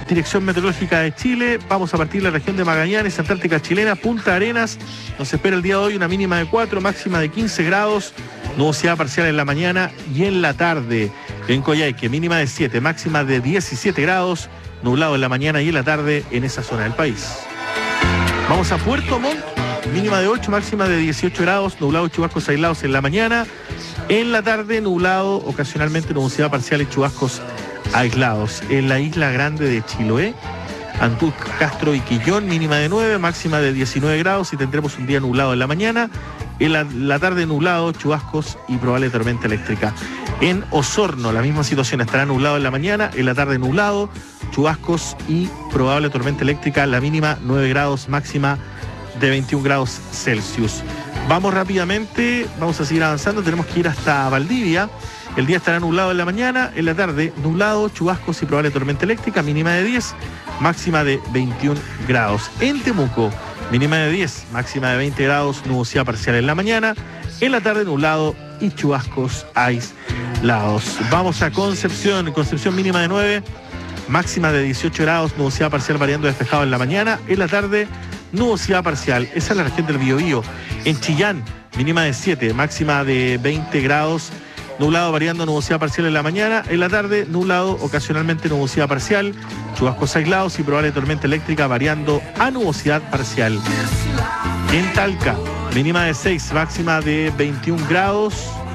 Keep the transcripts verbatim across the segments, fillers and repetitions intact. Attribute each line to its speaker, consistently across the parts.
Speaker 1: Dirección Meteorológica de Chile. Vamos a partir de la región de Magallanes, Antártica Chilena, Punta Arenas. Nos espera el día de hoy una mínima de cuatro, máxima de quince grados. Nubosidad parcial en la mañana y en la tarde. En Coyhaique, mínima de siete, máxima de diecisiete grados. Nublado en la mañana y en la tarde en esa zona del país. Vamos a Puerto Montt, mínima de ocho, máxima de dieciocho grados. Nublado y chubascos aislados en la mañana. En la tarde, nublado, ocasionalmente nubosidad parcial y chubascos aislados. En la isla grande de Chiloé, Antú, Castro y Quillón, mínima de nueve, máxima de diecinueve grados y tendremos un día nublado en la mañana. En la, la tarde nublado, chubascos y probable tormenta eléctrica. En Osorno, la misma situación, estará nublado en la mañana, en la tarde nublado, chubascos y probable tormenta eléctrica, la mínima nueve grados, máxima de veintiún grados Celsius. Vamos rápidamente, vamos a seguir avanzando, tenemos que ir hasta Valdivia. El día estará nublado en la mañana, en la tarde nublado, chubascos y probable tormenta eléctrica, mínima de diez, máxima de veintiún grados. En Temuco, mínima de diez, máxima de veinte grados, nubosidad parcial en la mañana, en la tarde nublado y chubascos aislados. Vamos a Concepción, Concepción mínima de nueve, máxima de dieciocho grados, nubosidad parcial variando despejado en la mañana, en la tarde nubosidad parcial. Esa es la región del Biobío. En Chillán, mínima de siete, máxima de veinte grados, nublado variando nubosidad parcial en la mañana, en la tarde nublado, ocasionalmente nubosidad parcial, chubascos aislados y probable tormenta eléctrica variando a nubosidad parcial. En Talca, mínima de seis, máxima de veintiún grados.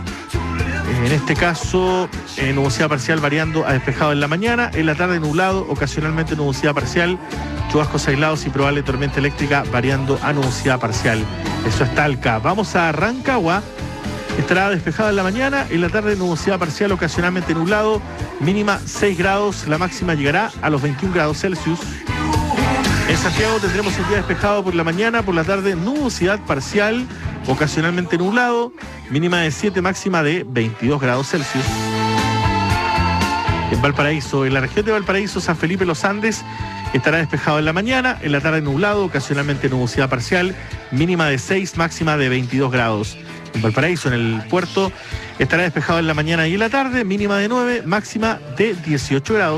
Speaker 1: En este caso, eh, nubosidad parcial variando a despejado en la mañana, en la tarde nublado, ocasionalmente nubosidad parcial, chubascos aislados y probable tormenta eléctrica variando a nubosidad parcial. Eso es Talca. Vamos a Rancagua. Estará despejado en la mañana, en la tarde nubosidad parcial, ocasionalmente nublado, mínima seis grados, la máxima llegará a los veintiún grados Celsius. En Santiago tendremos el día despejado por la mañana, por la tarde nubosidad parcial, ocasionalmente nublado, mínima de siete, máxima de veintidós grados Celsius. En Valparaíso, en la región de Valparaíso, San Felipe Los Andes, estará despejado en la mañana, en la tarde nublado, ocasionalmente nubosidad parcial, mínima de seis, máxima de veintidós grados. En Valparaíso, en el puerto, estará despejado en la mañana y en la tarde, mínima de nueve, máxima de dieciocho grados.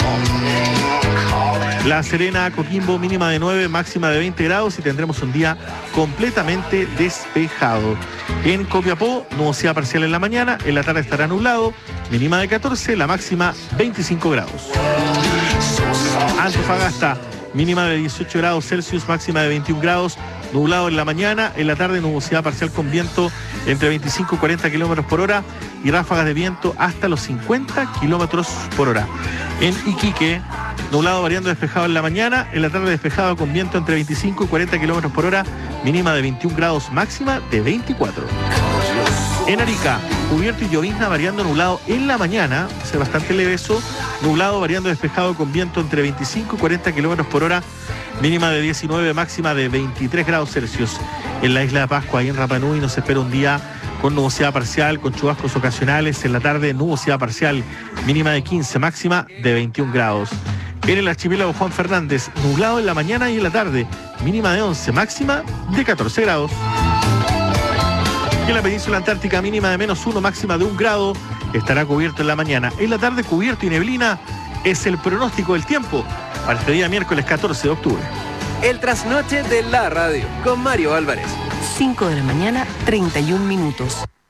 Speaker 1: La Serena, Coquimbo, mínima de nueve, máxima de veinte grados y tendremos un día completamente despejado. En Copiapó, nubosidad parcial en la mañana, en la tarde estará nublado, mínima de catorce, la máxima veinticinco grados. Antofagasta, mínima de dieciocho grados Celsius, máxima de veintiún grados, nublado en la mañana, en la tarde nubosidad parcial con viento entre veinticinco y cuarenta kilómetros por hora y ráfagas de viento hasta los cincuenta kilómetros por hora. En Iquique, nublado variando despejado en la mañana, en la tarde despejado con viento entre veinticinco y cuarenta kilómetros por hora, mínima de veintiún grados, máxima de veinticuatro. En Arica, cubierto y llovizna variando nublado en la mañana, va a ser bastante leve eso, nublado variando despejado con viento entre veinticinco y cuarenta kilómetros por hora, mínima de diecinueve, máxima de veintitrés grados Celsius. En la isla de Pascua y en Rapa Nui nos espera un día con nubosidad parcial, con chubascos ocasionales, en la tarde nubosidad parcial, mínima de quince, máxima de veintiún grados. En el archipiélago Juan Fernández, nublado en la mañana y en la tarde, mínima de once, máxima de catorce grados. Y en la península antártica, mínima de menos uno, máxima de un grado, estará cubierto en la mañana. En la tarde, cubierto y neblina, es el pronóstico del tiempo para este día miércoles catorce de octubre.
Speaker 2: El trasnoche de la radio, con Mario Álvarez.
Speaker 3: cinco de la mañana, treinta y un minutos.